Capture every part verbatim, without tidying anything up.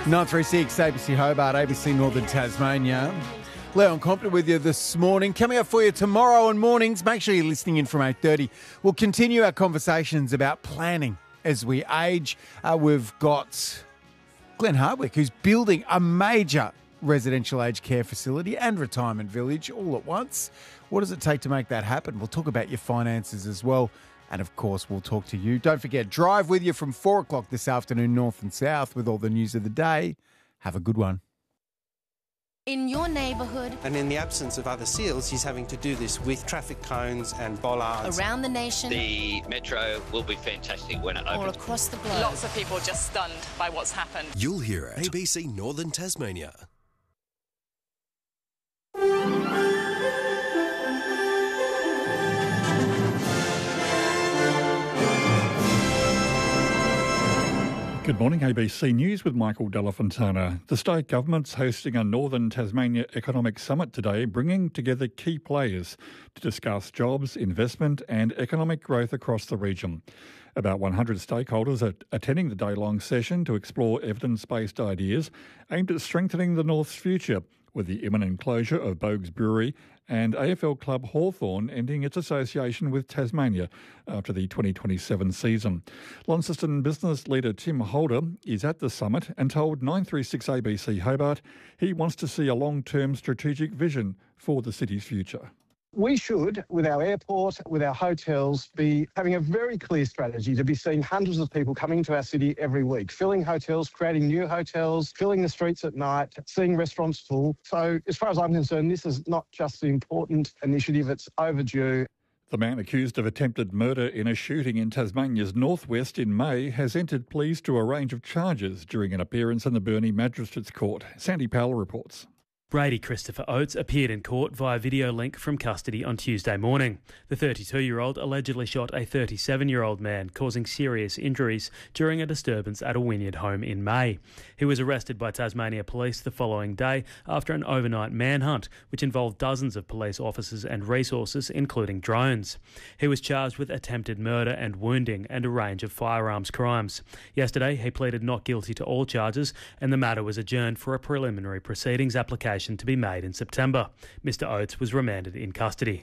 nine three six A B C Hobart, A B C Northern Tasmania. Leon Compton with you this morning. Coming up for you tomorrow on mornings, make sure you're listening in from eight thirty. We'll continue our conversations about planning as we age. Uh, we've got Glenn Hardwick, who's building a major residential aged care facility and retirement village all at once. What does it take to make that happen? We'll talk about your finances as well. And, of course, we'll talk to you. Don't forget, drive with you from four o'clock this afternoon, north and south, with all the news of the day. Have a good one. In your neighbourhood. And in the absence of other seals, he's having to do this with traffic cones and bollards. Around the nation. The metro will be fantastic when it opens. Or across the globe. Lots of people just stunned by what's happened. You'll hear it. A B C Northern Tasmania. Good morning, A B C News with Michael Della Fontana. The state government's hosting a Northern Tasmania Economic Summit today, bringing together key players to discuss jobs, investment and economic growth across the region. About one hundred stakeholders are attending the day-long session to explore evidence-based ideas aimed at strengthening the North's future, with the imminent closure of Bogues Brewery and A F L club Hawthorn ending its association with Tasmania after the twenty twenty-seven season. Launceston business leader Tim Holder is at the summit and told nine three six A B C Hobart he wants to see a long-term strategic vision for the city's future. We should, with our airport, with our hotels, be having a very clear strategy to be seeing hundreds of people coming to our city every week, filling hotels, creating new hotels, filling the streets at night, seeing restaurants full. So as far as I'm concerned, this is not just an important initiative, it's overdue. The man accused of attempted murder in a shooting in Tasmania's northwest in May has entered pleas to a range of charges during an appearance in the Burnie Magistrates Court. Sandy Powell reports. Brady Christopher Oates appeared in court via video link from custody on Tuesday morning. The thirty-two-year-old allegedly shot a thirty-seven-year-old man, causing serious injuries during a disturbance at a Wynyard home in May. He was arrested by Tasmania Police the following day after an overnight manhunt, which involved dozens of police officers and resources, including drones. He was charged with attempted murder and wounding and a range of firearms crimes. Yesterday, he pleaded not guilty to all charges, and the matter was adjourned for a preliminary proceedings application to be made in September. Mister Oates was remanded in custody.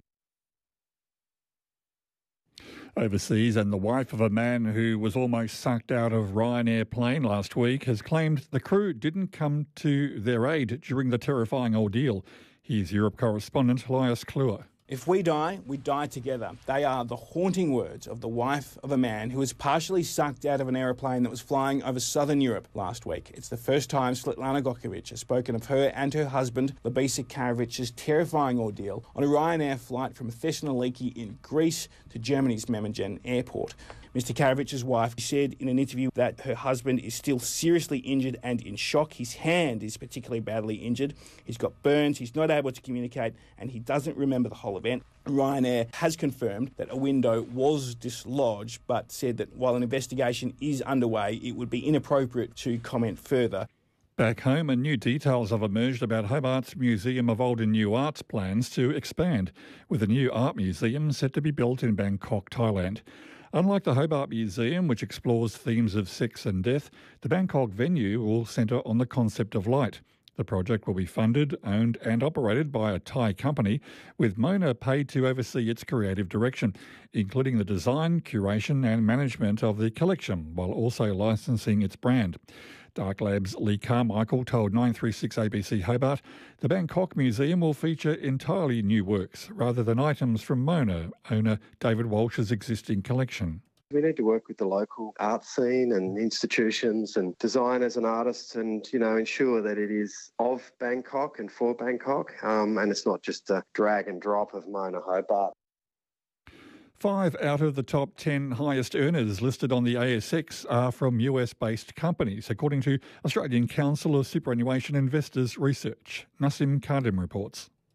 Overseas, and the wife of a man who was almost sucked out of Ryanair plane last week has claimed the crew didn't come to their aid during the terrifying ordeal. Here's Europe correspondent Elias Kluwer. If we die, we die together. They are the haunting words of the wife of a man who was partially sucked out of an aeroplane that was flying over southern Europe last week. It's the first time Svetlana Gokovic has spoken of her and her husband, Labisa Karavic's terrifying ordeal on a Ryanair flight from Thessaloniki in Greece to Germany's Memmingen airport. Mister Karavic's wife said in an interview that her husband is still seriously injured and in shock. His hand is particularly badly injured. He's got burns, he's not able to communicate, and he doesn't remember the whole event. Ryanair has confirmed that a window was dislodged, but said that while an investigation is underway, it would be inappropriate to comment further. Back home, and new details have emerged about Hobart's Museum of Old and New Art's plans to expand, with a new art museum set to be built in Bangkok, Thailand. Unlike the Hobart Museum, which explores themes of sex and death, the Bangkok venue will centre on the concept of light. The project will be funded, owned and operated by a Thai company, with Mona paid to oversee its creative direction, including the design, curation and management of the collection, while also licensing its brand. Dark Labs' Lee Carmichael told nine three six A B C Hobart the Bangkok Museum will feature entirely new works rather than items from Mona, owner David Walsh's existing collection. We need to work with the local art scene and institutions and designers and artists and, you know, ensure that it is of Bangkok and for Bangkok, um, and it's not just a drag and drop of Mona Hobart. Five out of the top ten highest earners listed on the A S X are from U S-based companies, according to Australian Council of Superannuation Investors Research. Nassim Khadim reports.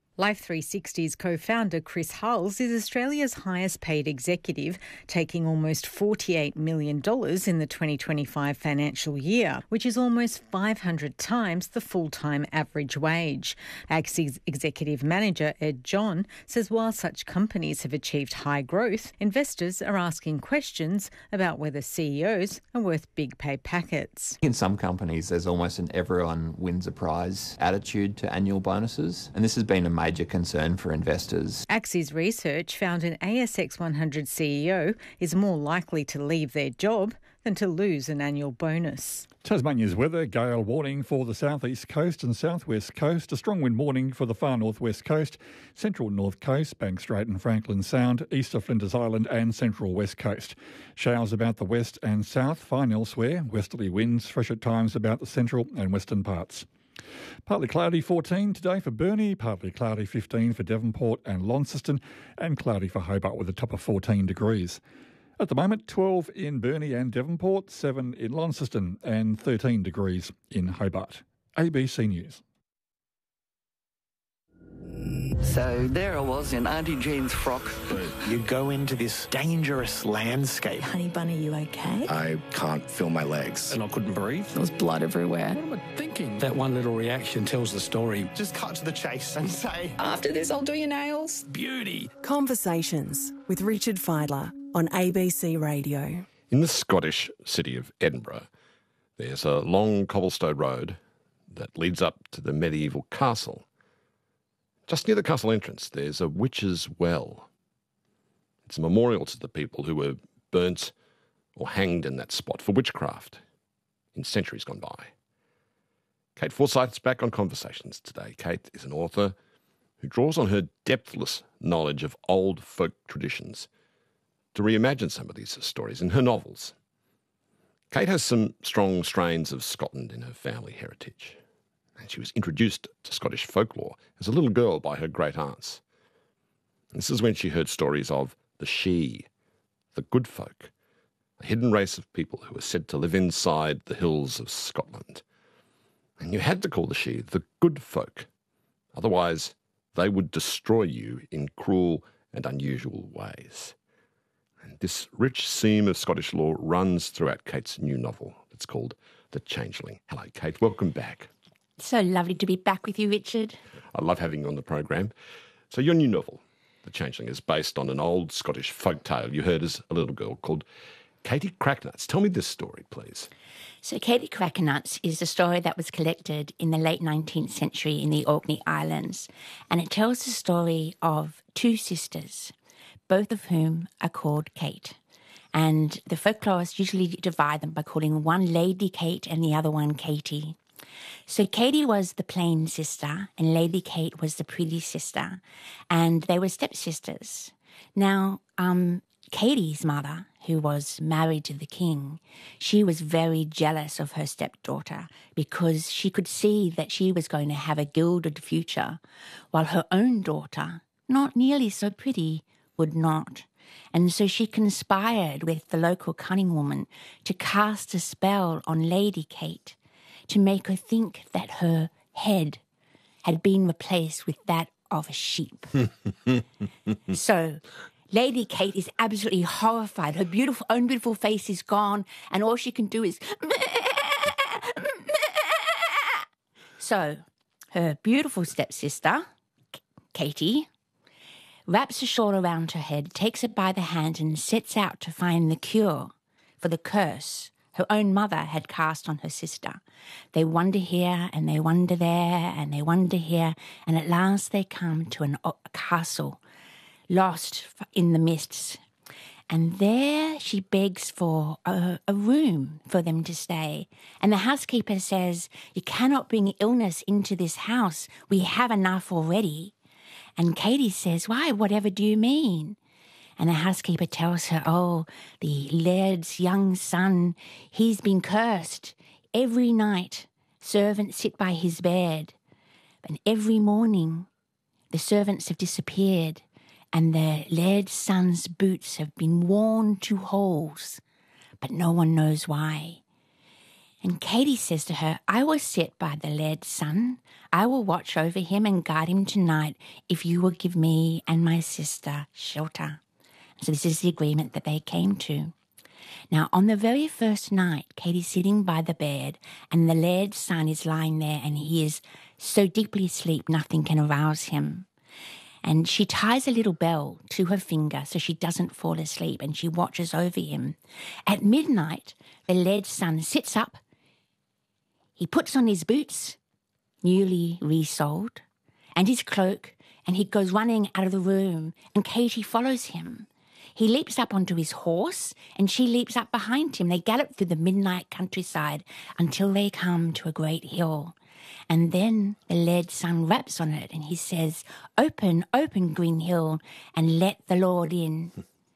Life three sixty's co-founder Chris Hulls is Australia's highest paid executive, taking almost forty-eight million dollars in the twenty twenty-five financial year, which is almost five hundred times the full-time average wage. Axi's executive manager Ed John says while such companies have achieved high growth, investors are asking questions about whether C E Os are worth big pay packets. In some companies, there's almost an everyone wins a prize attitude to annual bonuses, and this has been a major major concern for investors. Axi's research found an A S X one hundred C E O is more likely to leave their job than to lose an annual bonus. Tasmania's weather, gale warning for the southeast coast and southwest coast, a strong wind warning for the far northwest coast, central north coast, Bank Strait and Franklin Sound, east of Flinders Island and central west coast. Showers about the west and south, fine elsewhere, westerly winds fresh at times about the central and western parts. Partly cloudy fourteen today for Burnie, partly cloudy fifteen for Devonport and Launceston, and cloudy for Hobart with a top of fourteen degrees. At the moment, twelve in Burnie and Devonport, seven in Launceston and thirteen degrees in Hobart. A B C News. So there I was in Auntie Jean's frock. You go into this dangerous landscape. Honey Bunny, you okay? I can't feel my legs. And I couldn't breathe. There was blood everywhere. What am I thinking? That one little reaction tells the story. Just cut to the chase and say, after this, I'll do your nails. Beauty. Conversations with Richard Fidler on A B C Radio. In the Scottish city of Edinburgh, there's a long cobblestone road that leads up to the medieval castle. Just near the castle entrance, there's a witch's well. It's a memorial to the people who were burnt or hanged in that spot for witchcraft in centuries gone by. Kate Forsyth's back on Conversations today. Kate is an author who draws on her depthless knowledge of old folk traditions to reimagine some of these stories in her novels. Kate has some strong strains of Scotland in her family heritage, and she was introduced to Scottish folklore as a little girl by her great aunts. This is when she heard stories of the Sidhe, the good folk, a hidden race of people who were said to live inside the hills of Scotland. And you had to call the Sidhe the good folk, otherwise they would destroy you in cruel and unusual ways. And this rich seam of Scottish lore runs throughout Kate's new novel. It's called The Changeling. Hello, Kate. Welcome back. So lovely to be back with you, Richard. I love having you on the program. So your new novel, The Changeling, is based on an old Scottish folk tale you heard as a little girl called Katie Cracknuts. Tell me this story, please. So Katie Cracknuts is a story that was collected in the late nineteenth century in the Orkney Islands, and it tells the story of two sisters, both of whom are called Kate. And the folklorists usually divide them by calling one Lady Kate and the other one Katie. So Katie was the plain sister and Lady Kate was the pretty sister, and they were stepsisters. Now, um, Katie's mother, who was married to the king, she was very jealous of her stepdaughter because she could see that she was going to have a gilded future, while her own daughter, not nearly so pretty, would not. And so she conspired with the local cunning woman to cast a spell on Lady Kate to make her think that her head had been replaced with that of a sheep. So Lady Kate is absolutely horrified. Her beautiful, own beautiful face is gone, and all she can do is... So her beautiful stepsister, Katie, wraps a shawl around her head, takes it by the hand, and sets out to find the cure for the curse her own mother had cast on her sister. They wander here, and they wander there, and they wander here, and at last they come to an, a castle, lost in the mists. And there she begs for a, a room for them to stay. And the housekeeper says, "You cannot bring illness into this house. We have enough already." And Katie says, "Why, whatever do you mean?" And the housekeeper tells her, "Oh, the laird's young son, he's been cursed. Every night, servants sit by his bed. And every morning, the servants have disappeared, and the laird's son's boots have been worn to holes, but no one knows why. And Katie says to her, I will sit by the laird's son. I will watch over him and guard him tonight if you will give me and my sister shelter. So this is the agreement that they came to. Now, on the very first night, Katie's sitting by the bed and the laird's son is lying there and he is so deeply asleep nothing can arouse him. And she ties a little bell to her finger so she doesn't fall asleep and she watches over him. At midnight, the laird's son sits up. He puts on his boots, newly resoled, and his cloak, and he goes running out of the room, and Katie follows him. He leaps up onto his horse, and she leaps up behind him. They gallop through the midnight countryside until they come to a great hill. And then the laird's son raps on it, and he says, Open, open, green hill, and let the Lord in.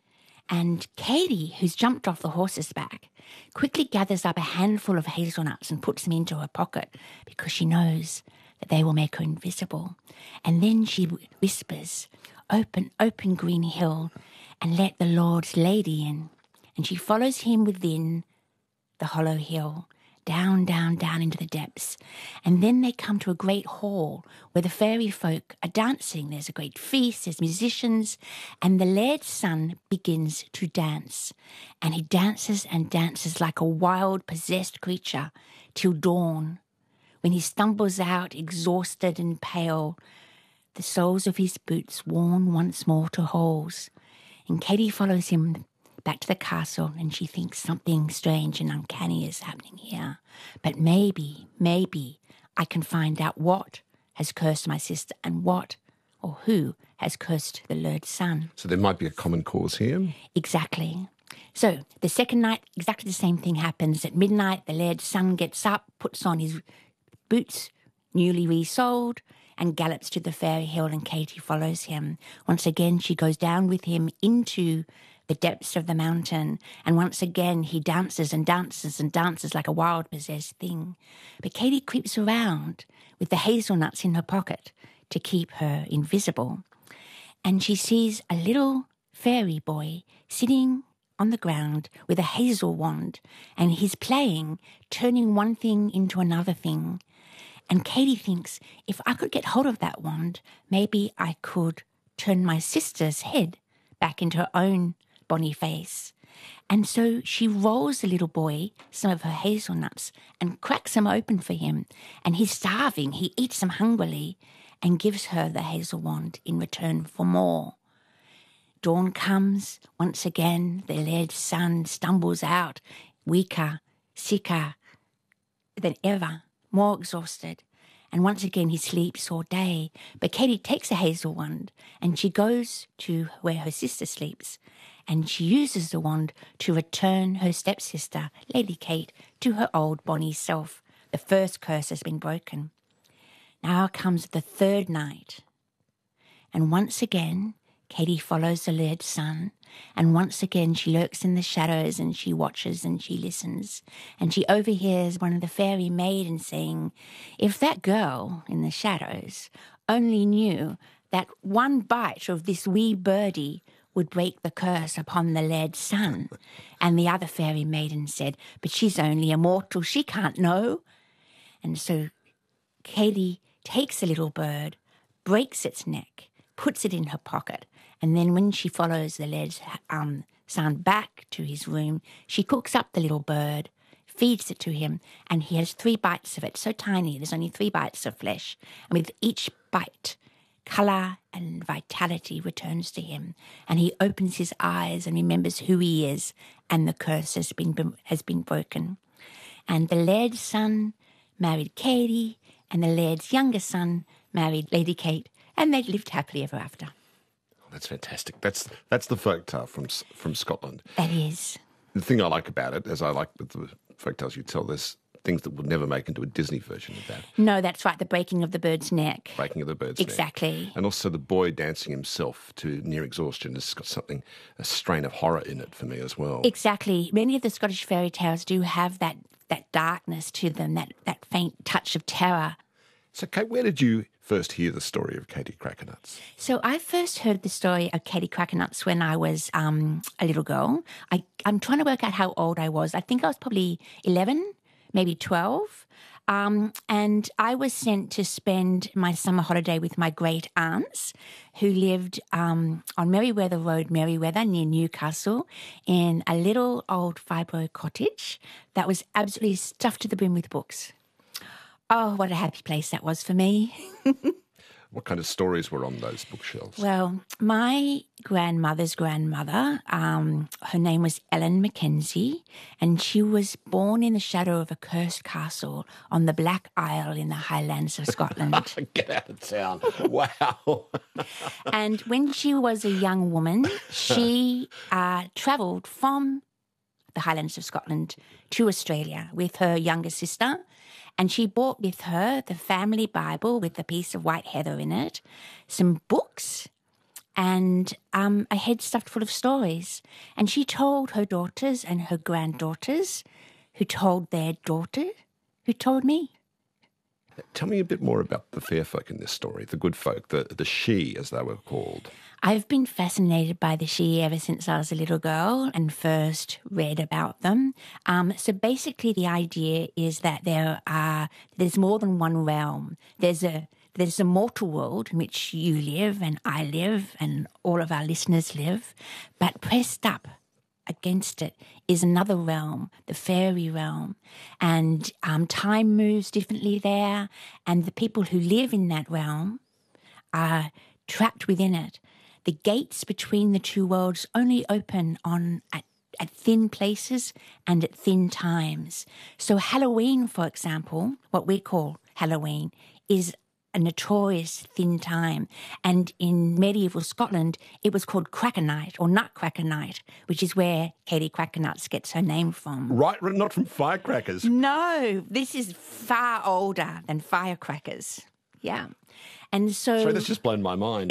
And Katie, who's jumped off the horse's back, quickly gathers up a handful of hazelnuts and puts them into her pocket because she knows that they will make her invisible. And then she whispers, Open, open, green hill, and let the Lord's lady in. And she follows him within the hollow hill, down, down, down into the depths. And then they come to a great hall where the fairy folk are dancing. There's a great feast, there's musicians, and the laird's son begins to dance. And he dances and dances like a wild, possessed creature till dawn, when he stumbles out, exhausted and pale, the soles of his boots worn once more to holes. And Katie follows him back to the castle, and she thinks something strange and uncanny is happening here. But maybe, maybe I can find out what has cursed my sister and what or who has cursed the laird's son. So there might be a common cause here? Exactly. So the second night, exactly the same thing happens. At midnight, the laird's son gets up, puts on his boots, newly resoled, and gallops to the fairy hill, and Katie follows him. Once again, she goes down with him into the depths of the mountain, and once again he dances and dances and dances like a wild possessed thing. But Katie creeps around with the hazelnuts in her pocket to keep her invisible, and she sees a little fairy boy sitting on the ground with a hazel wand, and he's playing, turning one thing into another thing. And Katie thinks, if I could get hold of that wand, maybe I could turn my sister's head back into her own bonny face. And so she rolls the little boy some of her hazelnuts and cracks them open for him. And he's starving. He eats them hungrily and gives her the hazel wand in return for more. Dawn comes. Once again, the laird's son stumbles out, weaker, sicker than ever, more exhausted. And once again he sleeps all day. But Katie takes a hazel wand and she goes to where her sister sleeps, and she uses the wand to return her stepsister, Lady Kate, to her old bonny self. The first curse has been broken. Now comes the third night. And once again, Katie follows the laird's son, and once again she lurks in the shadows and she watches and she listens, and she overhears one of the fairy maidens saying, if that girl in the shadows only knew that one bite of this wee birdie would break the curse upon the laird's son. And the other fairy maiden said, but she's only a mortal, she can't know. And so Katie takes the little bird, breaks its neck, puts it in her pocket, and then when she follows the laird's um, son back to his room, she cooks up the little bird, feeds it to him, and he has three bites of it, so tiny, there's only three bites of flesh. And with each bite, colour and vitality returns to him, and he opens his eyes and remembers who he is, and the curse has been has been broken. And the laird's son married Katie, and the laird's younger son married Lady Kate, and they lived happily ever after. Oh, that's fantastic. That's that's the folktale from from Scotland. That is. The thing I like about it, as I like with the folktales you tell, there's things that would never make into a Disney version of that. No, that's right, the breaking of the bird's neck. Breaking of the bird's exactly. neck. Exactly. And also the boy dancing himself to near exhaustion has got something, a strain of horror in it for me as well. Exactly. Many of the Scottish fairy tales do have that, that darkness to them, that, that faint touch of terror. So, Kate, where did you first hear the story of Katie Crackernuts? So I first heard the story of Katie Crackernuts when I was um, a little girl. I, I'm trying to work out how old I was. I think I was probably eleven, maybe twelve. Um, and I was sent to spend my summer holiday with my great aunts who lived um, on Merryweather Road, Merryweather, near Newcastle, in a little old fibro cottage that was absolutely stuffed to the brim with books. Oh, what a happy place that was for me. What kind of stories were on those bookshelves? Well, my grandmother's grandmother, um, her name was Ellen Mackenzie, and she was born in the shadow of a cursed castle on the Black Isle in the Highlands of Scotland. Get out of town. Wow. And when she was a young woman, she uh, travelled from the Highlands of Scotland to Australia with her younger sister. And she brought with her the family Bible with a piece of white heather in it, some books, and um, a head stuffed full of stories. And she told her daughters and her granddaughters, who told their daughter, who told me. Tell me a bit more about the fair folk in this story, the good folk, the, the she, as they were called. I've been fascinated by the she ever since I was a little girl and first read about them. Um, so basically the idea is that there are, there's more than one realm. There's a there's a mortal world in which you live and I live and all of our listeners live, but pressed up against it is another realm, the fairy realm. And um, time moves differently there, and the people who live in that realm are trapped within it. The gates between the two worlds only open on at, at thin places and at thin times. So Halloween, for example, what we call Halloween, is a notorious thin time. And in medieval Scotland, it was called Cracker Night or Nutcracker Night, which is where Katie Crackernuts gets her name from. Right, not from firecrackers. No, this is far older than firecrackers. Yeah. And so... Sorry, that's just blown my mind.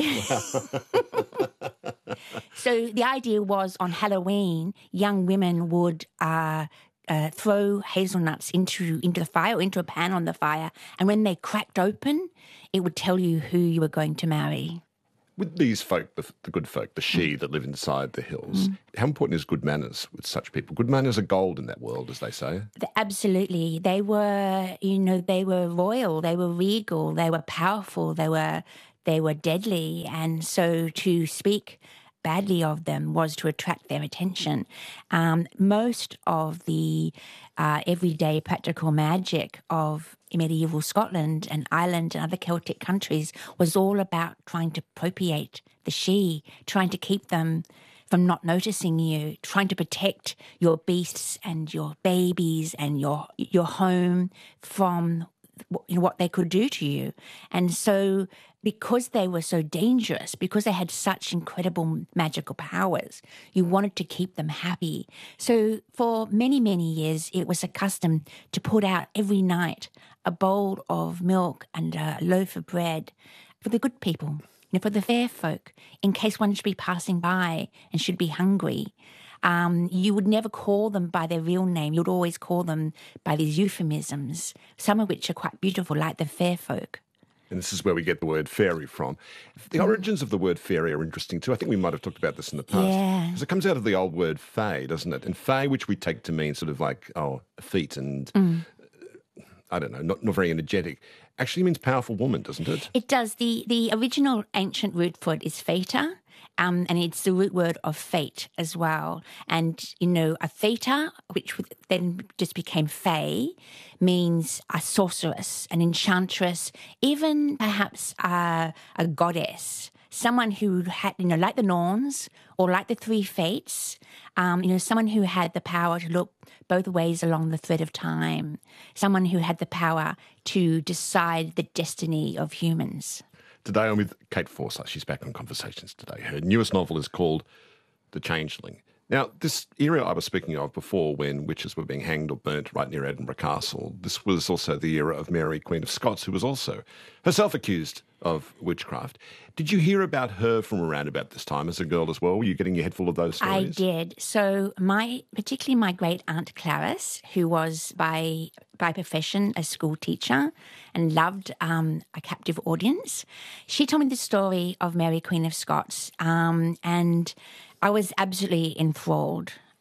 So the idea was on Halloween, young women would uh, uh, throw hazelnuts into, into the fire or into a pan on the fire, and when they cracked open, it would tell you who you were going to marry. With these folk, the, the good folk, the she mm. that live inside the hills, mm. how important is good manners with such people? Good manners are gold in that world, as they say. Absolutely. They were, you know, they were royal, they were regal, they were powerful, they were, they were deadly. And so to speak badly of them was to attract their attention. Um, most of the uh, everyday practical magic of medieval Scotland and Ireland and other Celtic countries was all about trying to propitiate the she, trying to keep them from not noticing you, trying to protect your beasts and your babies and your your home from you know, what they could do to you. And so because they were so dangerous, because they had such incredible magical powers, you wanted to keep them happy. So for many, many years, it was a custom to put out every night a bowl of milk and a loaf of bread for the good people, you know, for the fair folk, in case one should be passing by and should be hungry. Um, you would never call them by their real name. You'd always call them by these euphemisms, some of which are quite beautiful, like the fair folk. And this is where we get the word fairy from. The origins of the word fairy are interesting too. I think we might have talked about this in the past. Yeah. Because it comes out of the old word fae, doesn't it? And fae, which we take to mean sort of like, oh, feet and, mm. uh, I don't know, not, not very energetic, actually means powerful woman, doesn't it? It does. The, the original ancient root for it is feta. Um, and it's the root word of fate as well. And, you know, a theta, which then just became fae, means a sorceress, an enchantress, even perhaps a, a goddess, someone who had, you know, like the Norns or like the three fates, um, you know, someone who had the power to look both ways along the thread of time, someone who had the power to decide the destiny of humans. Today I'm with Kate Forsyth. She's back on Conversations today. Her newest novel is called The Changeling. Now, this era I was speaking of before, when witches were being hanged or burnt right near Edinburgh Castle, this was also the era of Mary, Queen of Scots, who was also herself accused of witchcraft. Did you hear about her from around about this time as a girl as well? Were you getting your head full of those stories? I did. So my, particularly my great aunt Clarice, who was by by profession a school teacher and loved um, a captive audience, she told me the story of Mary, Queen of Scots, um, and I was absolutely enthralled.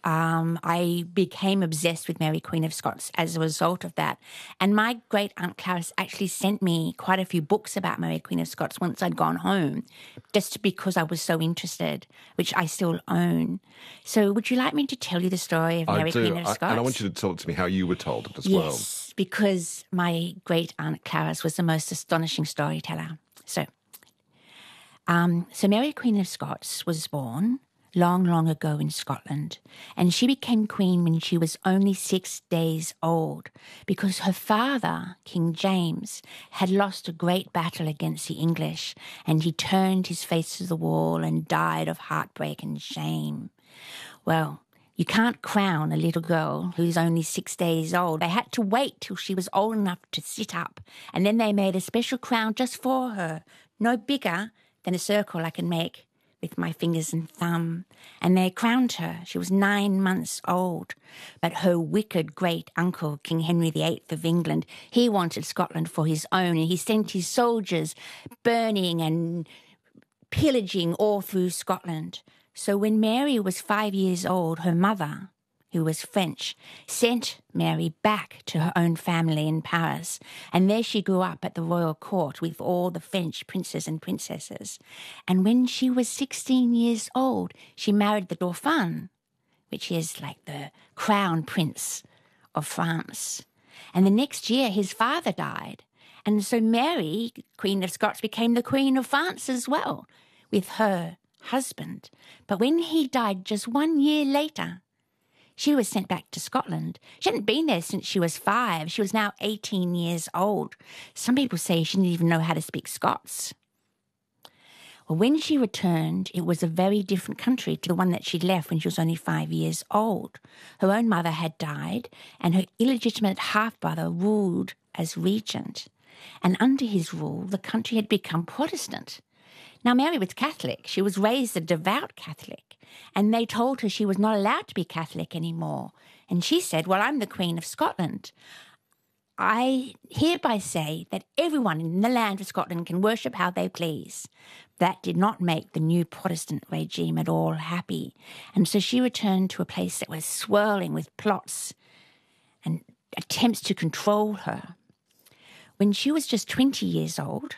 Um, I became obsessed with Mary, Queen of Scots as a result of that. And my great-aunt Clarice actually sent me quite a few books about Mary, Queen of Scots once I'd gone home, just because I was so interested, which I still own. So would you like me to tell you the story of Mary, I do. Queen of Scots? I, and I want you to talk to me how you were told it as yes, well. Yes, because my great-aunt Clarice was the most astonishing storyteller. So, um, so Mary, Queen of Scots was born long, long ago in Scotland, and she became queen when she was only six days old because her father, King James, had lost a great battle against the English, and he turned his face to the wall and died of heartbreak and shame. Well, you can't crown a little girl who's only six days old. They had to wait till she was old enough to sit up, and then they made a special crown just for her, no bigger than a circle I can make with my fingers and thumb, and they crowned her. She was nine months old. But her wicked great-uncle, King Henry the Eighth of England, he wanted Scotland for his own, and he sent his soldiers burning and pillaging all through Scotland. So when Mary was five years old, her mother, who was French, sent Mary back to her own family in Paris, and there she grew up at the royal court with all the French princes and princesses. And when she was sixteen years old, she married the Dauphin, which is like the crown prince of France. And the next year, his father died, and so Mary, Queen of Scots, became the Queen of France as well, with her husband. But when he died just one year later, she was sent back to Scotland. She hadn't been there since she was five. She was now eighteen years old. Some people say she didn't even know how to speak Scots. Well, when she returned, it was a very different country to the one that she'd left when she was only five years old. Her own mother had died, and her illegitimate half-brother ruled as regent. And under his rule, the country had become Protestant. Now, Mary was Catholic. She was raised a devout Catholic, and they told her she was not allowed to be Catholic anymore. And she said, well, I'm the Queen of Scotland. I hereby say that everyone in the land of Scotland can worship how they please. That did not make the new Protestant regime at all happy. And so she returned to a place that was swirling with plots and attempts to control her. When she was just twenty years old,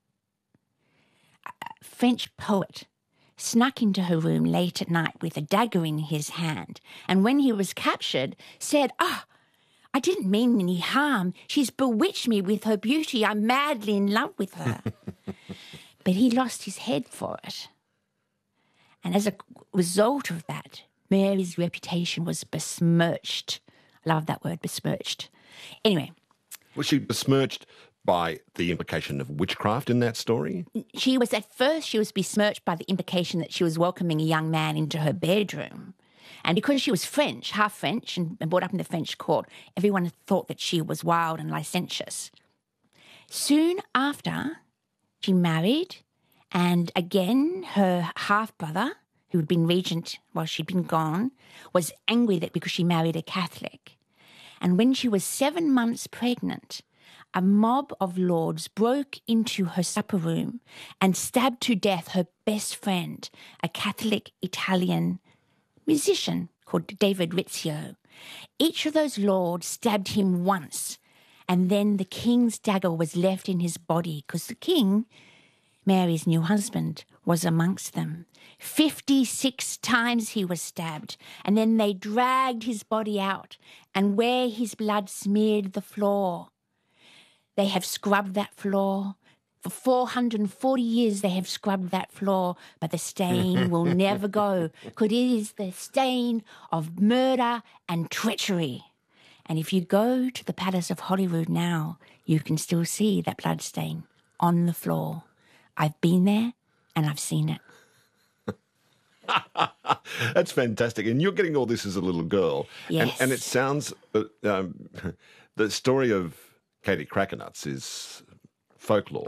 a French poet snuck into her room late at night with a dagger in his hand, and when he was captured, said, ah, I didn't mean any harm. She's bewitched me with her beauty. I'm madly in love with her. But he lost his head for it. And as a result of that, Mary's reputation was besmirched. I love that word, besmirched. Anyway. Was she besmirched by the implication of witchcraft in that story? She was, at first, she was besmirched by the implication that she was welcoming a young man into her bedroom. And because she was French, half French, and brought up in the French court, everyone thought that she was wild and licentious. Soon after, she married, and again, her half-brother, who had been regent while she'd been gone, was angry that because she married a Catholic. And when she was seven months pregnant, a mob of lords broke into her supper room and stabbed to death her best friend, a Catholic Italian musician called David Rizzio. Each of those lords stabbed him once, and then the king's dagger was left in his body because the king, Mary's new husband, was amongst them. Fifty-six times he was stabbed, and then they dragged his body out, and where his blood smeared the floor, they have scrubbed that floor. For four hundred forty years they have scrubbed that floor, but the stain will never go, because it is the stain of murder and treachery. And if you go to the Palace of Holyrood now, you can still see that blood stain on the floor. I've been there and I've seen it. That's fantastic. And you're getting all this as a little girl. Yes. And, and it sounds, uh, um, the story of Katie Crackernuts is folklore,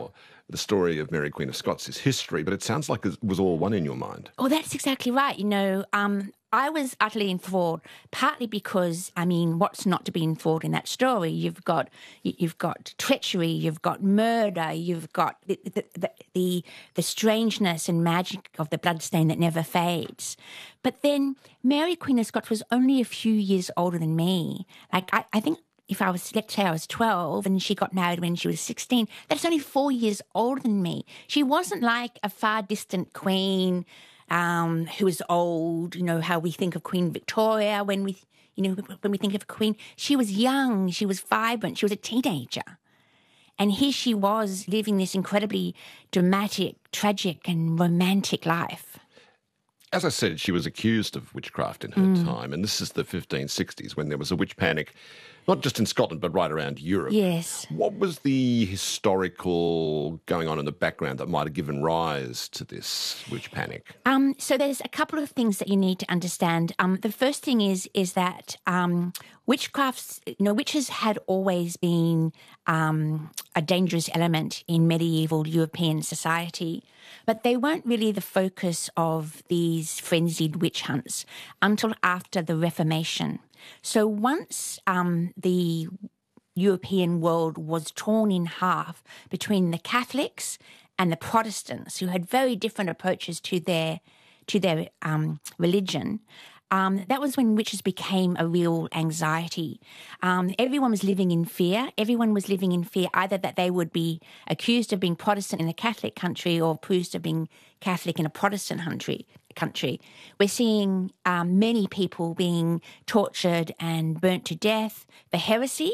the story of Mary Queen of Scots is history, but it sounds like it was all one in your mind. Oh, that's exactly right. You know, um, I was utterly enthralled, partly because, I mean, what's not to be enthralled in that story? You've got you've got treachery, you've got murder, you've got the the, the, the, the strangeness and magic of the bloodstain that never fades. But then Mary Queen of Scots was only a few years older than me. Like, I, I think if I was, let's say I was twelve and she got married when she was sixteen, that's only four years older than me. She wasn't like a far distant queen um, who was old, you know, how we think of Queen Victoria when we, you know, when we think of a queen. She was young, she was vibrant, she was a teenager. And here she was living this incredibly dramatic, tragic and romantic life. As I said, she was accused of witchcraft in her Mm. time, and this is the fifteen sixties when there was a witch panic, not just in Scotland but right around Europe. Yes. What was the historical going on in the background that might have given rise to this witch panic? Um, so there's a couple of things that you need to understand. Um, the first thing is is that um, witchcrafts, you know, witches had always been um, a dangerous element in medieval European society, but they weren't really the focus of these frenzied witch hunts until after the Reformation. So once um, the European world was torn in half between the Catholics and the Protestants, who had very different approaches to their to their um, religion, um, that was when witches became a real anxiety. Um, everyone was living in fear. Everyone was living in fear either that they would be accused of being Protestant in a Catholic country or accused of being Catholic in a Protestant country. country. We're seeing um, many people being tortured and burnt to death for heresy.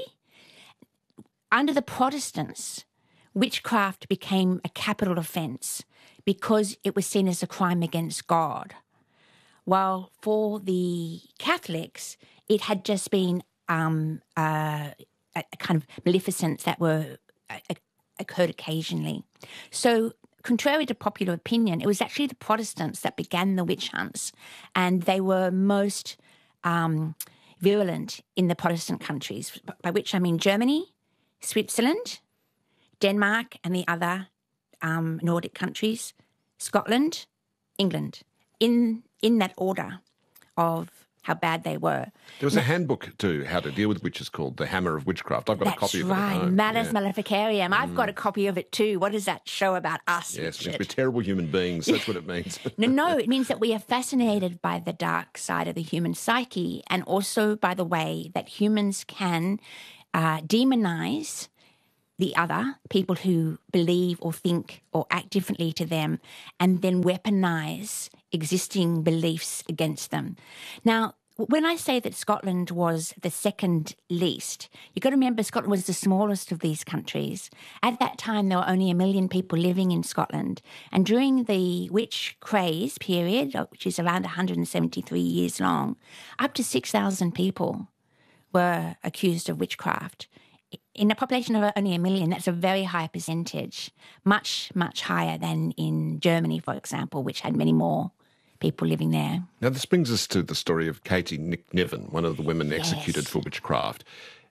Under the Protestants, witchcraft became a capital offence because it was seen as a crime against God. While for the Catholics, it had just been um, uh, a, a kind of maleficence that were uh, occurred occasionally. So contrary to popular opinion, it was actually the Protestants that began the witch hunts, and they were most um, virulent in the Protestant countries, by which I mean Germany, Switzerland, Denmark, and the other um, Nordic countries, Scotland, England, in in that order of how bad they were. There was a handbook to how to deal with witches called The Hammer of Witchcraft. I've got That's a copy of right. it at home. Malus Yeah. Maleficarium. I've Mm. got a copy of it too. What does that show about us, Yes, Richard? we're terrible human beings. That's what it means. No, no, it means that we are fascinated by the dark side of the human psyche and also by the way that humans can uh, demonize the other, people who believe or think or act differently to them, and then weaponize existing beliefs against them. Now, when I say that Scotland was the second least, you've got to remember Scotland was the smallest of these countries. At that time, there were only a million people living in Scotland. And during the witch craze period, which is around one hundred seventy-three years long, up to six thousand people were accused of witchcraft. In a population of only a million, that's a very high percentage, much, much higher than in Germany, for example, which had many more people living there. Now, this brings us to the story of Katie Nick-Niven, one of the women executed for witchcraft.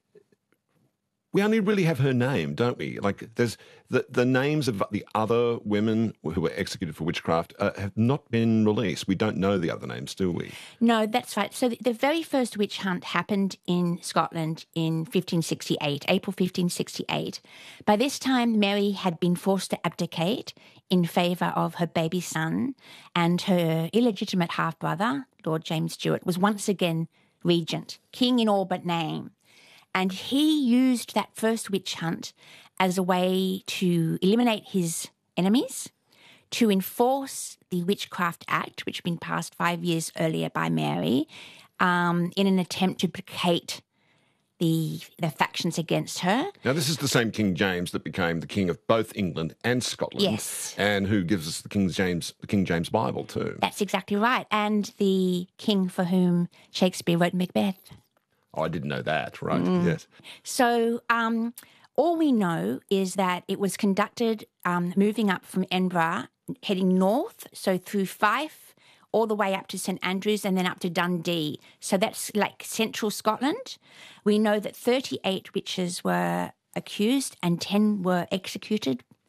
We only really have her name, don't we? Like, there's the, the names of the other women who were executed for witchcraft uh, have not been released. We don't know the other names, do we? No, that's right. So the, the very first witch hunt happened in Scotland in fifteen sixty-eight, April fifteen sixty-eight. By this time, Mary had been forced to abdicate in favour of her baby son, and her illegitimate half-brother, Lord James Stuart, was once again regent, king in all but name. And he used that first witch hunt as a way to eliminate his enemies, to enforce the Witchcraft Act, which had been passed five years earlier by Mary, um, in an attempt to placate the, the factions against her. Now, this is the same King James that became the king of both England and Scotland. Yes. And who gives us the King James, the King James Bible too. That's exactly right. And the king for whom Shakespeare wrote Macbeth. Oh, I didn't know that, right, Mm. yes. So um, all we know is that it was conducted um, moving up from Edinburgh, heading north, so through Fife, all the way up to St Andrews and then up to Dundee. So that's like central Scotland. We know that thirty-eight witches were accused and ten were executed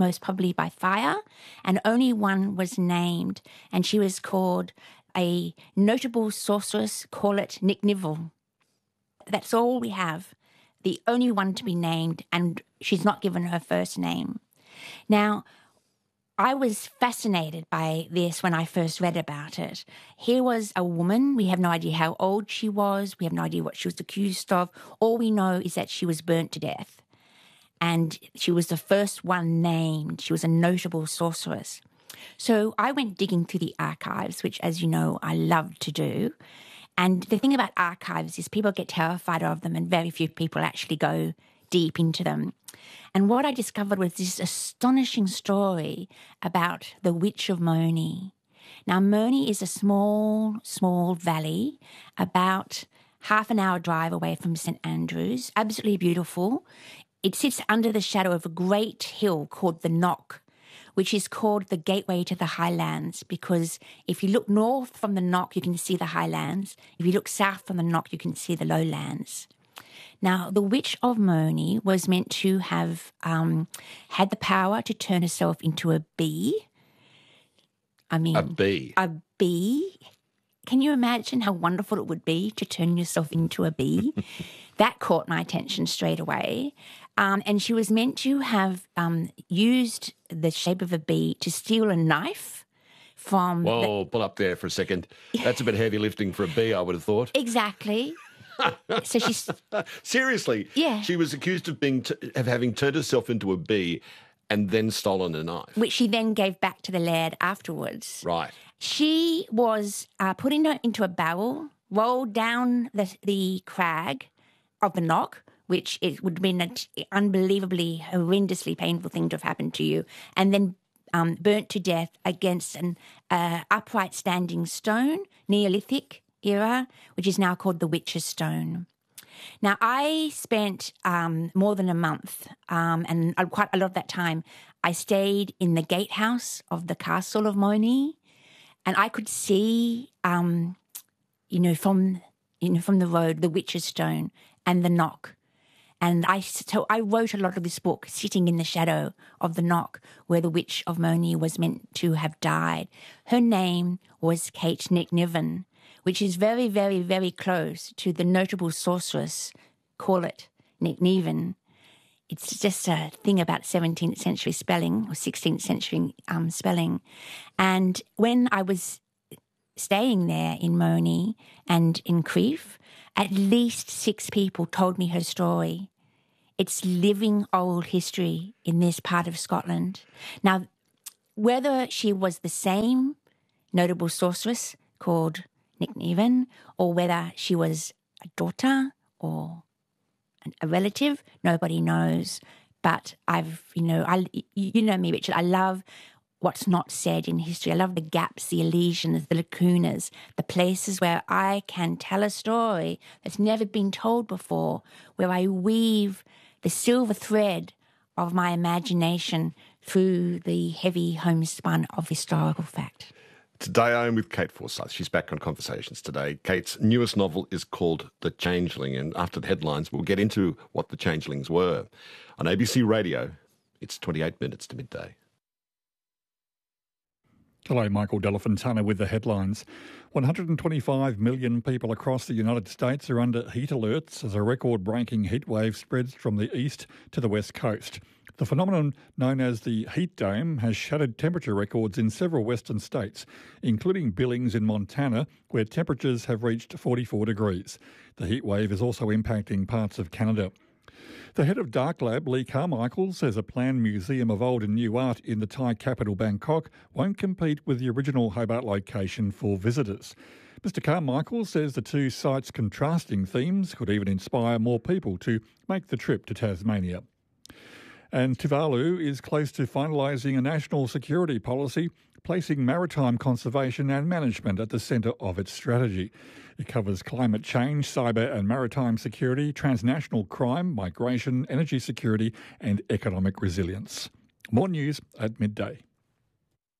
most probably by fire, and only one was named, and she was called a notable sorceress, call it Nick Nivel. That's all we have, the only one to be named, and she's not given her first name. Now, I was fascinated by this when I first read about it. Here was a woman. We have no idea how old she was. We have no idea what she was accused of. All we know is that she was burnt to death. And she was the first one named. She was a notable sorceress. So I went digging through the archives, which, as you know, I love to do. And the thing about archives is people get terrified of them and very few people actually go deep into them. And what I discovered was this astonishing story about the Witch of Moni. Now, Moni is a small, small valley about half an hour drive away from St Andrews, absolutely beautiful. It sits under the shadow of a great hill called the Knock, which is called the gateway to the highlands, because if you look north from the Knock, you can see the highlands. If you look south from the Knock, you can see the lowlands. Now, the Witch of Moni was meant to have um, had the power to turn herself into a bee. I mean... A bee? A bee. Can you imagine how wonderful it would be to turn yourself into a bee? That caught my attention straight away. Um, and she was meant to have um, used the shape of a bee to steal a knife from... Whoa, pull up there for a second. That's a bit heavy lifting for a bee, I would have thought. Exactly. So she's... Seriously? Yeah. She was accused of being t- of having turned herself into a bee and then stolen a knife. Which she then gave back to the laird afterwards. Right. She was uh, put in a, into a barrel, rolled down the, the crag of the Knock, which it would have been an unbelievably, horrendously painful thing to have happened to you, and then um, burnt to death against an uh, upright standing stone, Neolithic era, which is now called the Witch's Stone. Now, I spent um, more than a month, um, and quite a lot of that time, I stayed in the gatehouse of the Castle of Moni, and I could see, um, you know, from you know from the road, the Witch's Stone and the Knock. And I so I wrote a lot of this book sitting in the shadow of the Knock where the Witch of Moni was meant to have died. Her name was Kate Nick Niven, which is very, very, very close to the notable sorceress, call it Nick Niven. It's just a thing about seventeenth century spelling or sixteenth century um, spelling. And when I was staying there in Moni and in Crieff, at least six people told me her story. It's living old history in this part of Scotland. Now, whether she was the same notable sorceress called Nick Niven, or whether she was a daughter or a relative, nobody knows. But I've, you know, I, you know me, Richard, I love what's not said in history. I love the gaps, the elisions, the lacunas, the places where I can tell a story that's never been told before, where I weave the silver thread of my imagination through the heavy homespun of historical fact. Today I'm with Kate Forsyth. She's back on Conversations today. Kate's newest novel is called The Changeling, and after the headlines we'll get into what the changelings were. On A B C Radio, it's twenty-eight minutes to midday. Hello, Michael Delafontana with the headlines. one hundred twenty-five million people across the United States are under heat alerts as a record-breaking heat wave spreads from the east to the west coast. The phenomenon known as the heat dome has shattered temperature records in several western states, including Billings in Montana, where temperatures have reached forty-four degrees. The heat wave is also impacting parts of Canada. The head of Dark Lab, Lee Carmichael, says a planned museum of old and new art in the Thai capital Bangkok won't compete with the original Hobart location for visitors. Mister Carmichael says the two sites' contrasting themes could even inspire more people to make the trip to Tasmania. And Tuvalu is close to finalising a national security policy, placing maritime conservation and management at the centre of its strategy. It covers climate change, cyber and maritime security, transnational crime, migration, energy security and economic resilience. More news at midday.